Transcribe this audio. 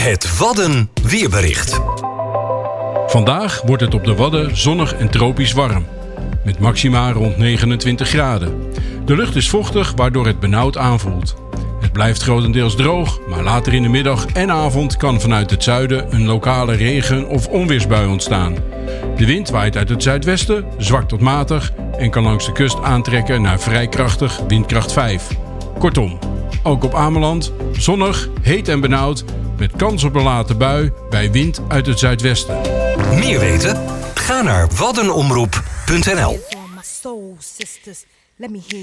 Het Wadden weerbericht. Vandaag wordt het op de Wadden zonnig en tropisch warm. Met maxima rond 29 graden. De lucht is vochtig, waardoor het benauwd aanvoelt. Het blijft grotendeels droog, maar later in de middag en avond kan vanuit het zuiden een lokale regen- of onweersbui ontstaan. De wind waait uit het zuidwesten, zwak tot matig en kan langs de kust aantrekken naar vrij krachtig windkracht 5. Kortom, ook op Ameland, zonnig, heet en benauwd, met kans op een late bui bij wind uit het zuidwesten. Meer weten? Ga naar waddenomroep.nl.